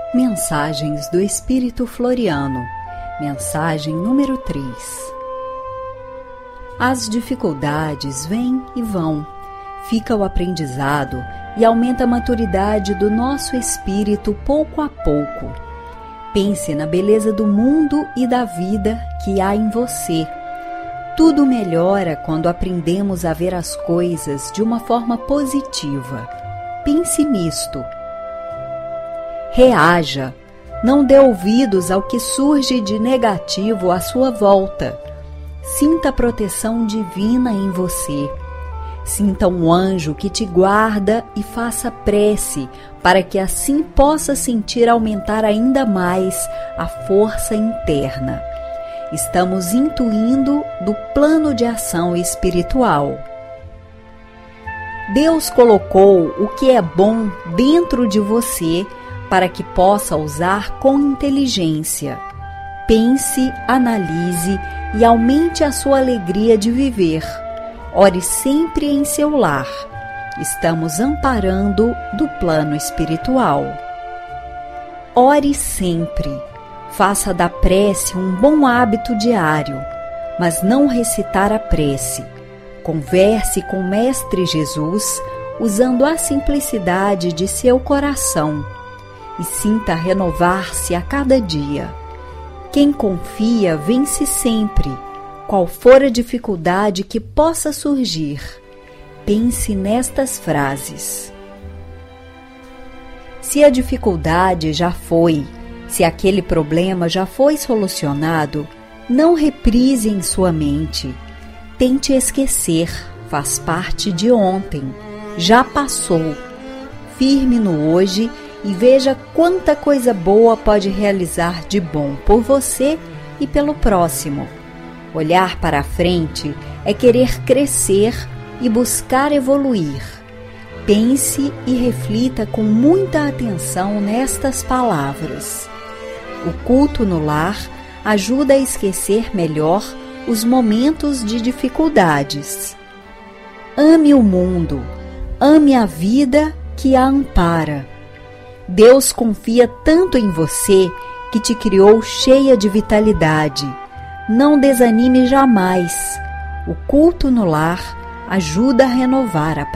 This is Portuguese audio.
Mensagens do Espírito Floriano. Mensagem número 3. As dificuldades vêm e vão. Fica o aprendizado e aumenta a maturidade do nosso espírito pouco a pouco. Pense na beleza do mundo e da vida que há em você. Tudo melhora quando aprendemos a ver as coisas de uma forma positiva. Pense nisto. Reaja. Não dê ouvidos ao que surge de negativo à sua volta. Sinta a proteção divina em você. Sinta um anjo que te guarda e faça prece para que assim possa sentir aumentar ainda mais a força interna. Estamos intuindo do plano de ação espiritual. Deus colocou o que é bom dentro de você para que possa usar com inteligência. Pense, analise e aumente a sua alegria de viver. Ore sempre em seu lar. Estamos amparando do plano espiritual. Ore sempre. Faça da prece um bom hábito diário, mas não recitar a prece. Converse com o Mestre Jesus usando a simplicidade de seu coração e sinta renovar-se a cada dia. Quem confia vence sempre, qual for a dificuldade que possa surgir. Pense nestas frases. Se a dificuldade já foi, se aquele problema já foi solucionado, não reprise em sua mente. Tente esquecer, faz parte de ontem, já passou. Firme no hoje e veja quanta coisa boa pode realizar de bom por você e pelo próximo. Olhar para a frente é querer crescer e buscar evoluir. Pense e reflita com muita atenção nestas palavras. O culto no lar ajuda a esquecer melhor os momentos de dificuldades. Ame o mundo, ame a vida que a ampara. Deus confia tanto em você que te criou cheia de vitalidade. Não desanime jamais. O culto no lar ajuda a renovar a